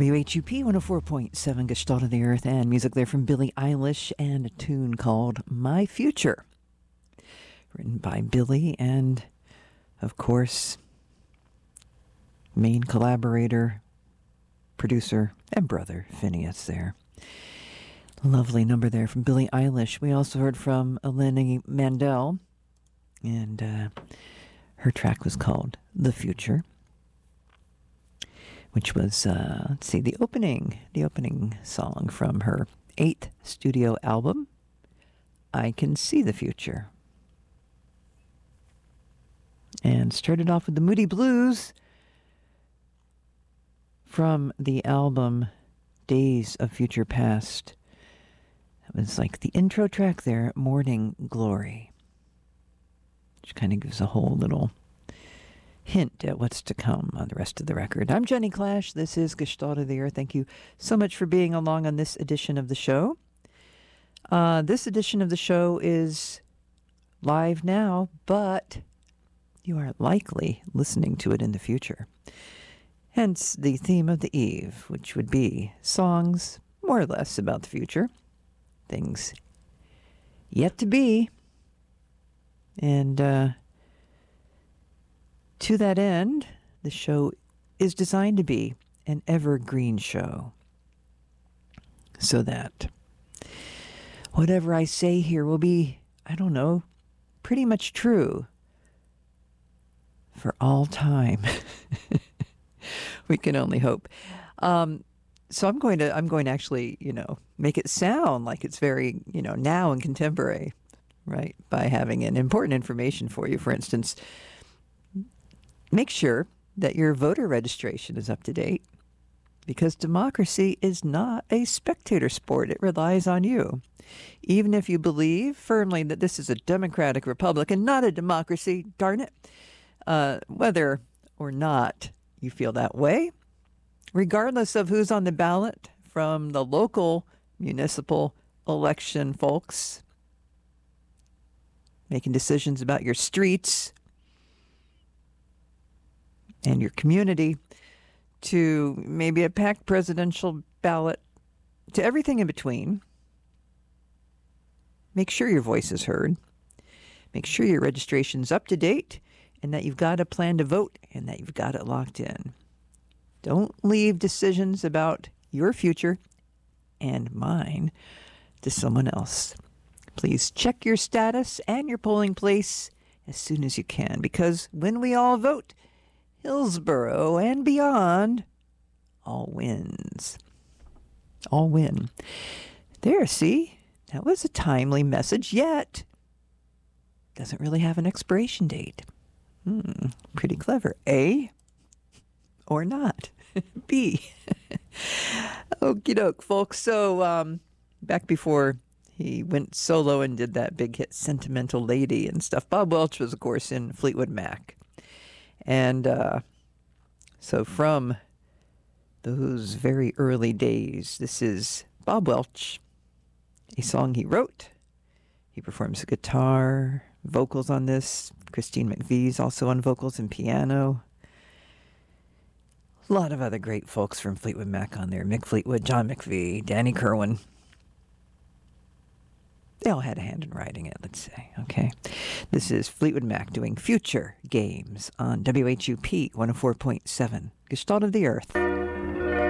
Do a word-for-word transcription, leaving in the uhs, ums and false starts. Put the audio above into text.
W H U P one oh four point seven, Gestalt of the Earth, and music there from Billie Eilish and a tune called My Future. Written by Billie and, of course, main collaborator, producer, and brother, Phineas there. Lovely number there from Billie Eilish. We also heard from Eleni Mandel, and uh, her track was called The Future, which was, uh, let's see, the opening, the opening song from her eighth studio album, I Can See the Future. And started off with the Moody Blues from the album Days of Future Past. It was like the intro track there, Morning Glory, which kind of gives a whole little hint at what's to come on the rest of the record. I'm Jenny Clash. This is Gestalt of the Earth. Thank you so much for being along on this edition of the show. Uh, this edition of the show is live now, but you are likely listening to it in the future. Hence the theme of the eve, which would be songs more or less about the future, things yet to be, and uh, to that end, the show is designed to be an evergreen show, so that whatever I say here will be, I don't know, pretty much true for all time. We can only hope. Um, so I'm going to, I'm going to actually, you know, make it sound like it's very, you know, now and contemporary, right? By having an important information for you. For instance, make sure that your voter registration is up to date, because democracy is not a spectator sport. It relies on you. Even if you believe firmly that this is a democratic republic and not a democracy, darn it, uh, whether or not you feel that way, regardless of who's on the ballot, from the local municipal election folks making decisions about your streets and your community, to maybe a packed presidential ballot, to everything in between, make sure your voice is heard. Make sure your registration's up to date, and that you've got a plan to vote, and that you've got it locked in. Don't leave decisions about your future and mine to someone else. Please check your status and your polling place as soon as you can, because when we all vote, Hillsborough and beyond all wins. All win. There, see? That was a timely message, yet doesn't really have an expiration date. Hmm, pretty clever. A or not. B. Okie doke, folks. So, um, back before he went solo and did that big hit Sentimental Lady and stuff, Bob Welch was, of course, in Fleetwood Mac. And uh, so from those very early days, this is Bob Welch, a song he wrote. He performs the guitar, vocals on this. Christine McVie's also on vocals and piano. A lot of other great folks from Fleetwood Mac on there. Mick Fleetwood, John McVie, Danny Kerwin. They all had a hand in writing it, let's say, okay? This is Fleetwood Mac doing Future Games on W H U P one oh four point seven, Gestalt of the Earth.